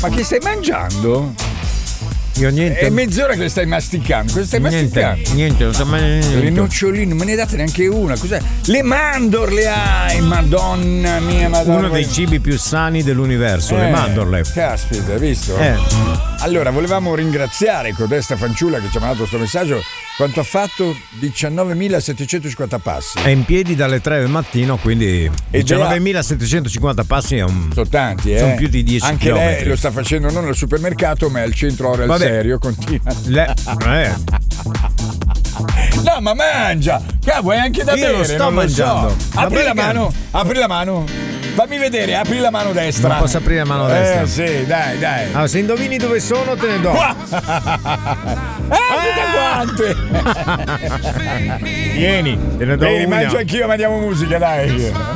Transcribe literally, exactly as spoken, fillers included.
Ma che stai mangiando? Io niente. È mezz'ora che stai masticando. Cosa stai niente, masticando? Niente, non sto mangiando niente. Le noccioline, non me ne date neanche una. Cos'è? Le mandorle hai, madonna mia, madonna. Uno dei cibi più sani dell'universo, eh, le mandorle. Caspita, hai visto? Eh. Allora, volevamo ringraziare codesta fanciulla che ci ha mandato questo messaggio. Quanto ha fatto? diciannovemilasettecentocinquanta passi. È in piedi dalle tre del mattino, quindi diciannovemilasettecentocinquanta passi è un... Sono tanti, eh. Sono più di dieci Anche chilometri. lei lo sta facendo non al supermercato, ma al centro ora al Vabbè. serio, continua. Le... Eh. No, ma mangia! Cavolo, vuoi anche da Io bere? lo sto non mangiando. Lo so. Apri Ma la perché? mano, apri la mano. Fammi vedere, apri la mano destra. Non posso aprire la mano eh, destra. Eh sì, dai, dai. Allora, se indovini dove sono, te ne do. Qua! Ah, quante! Vieni, te ne do Vieni, una. mangio anch'io, mandiamo musica, dai.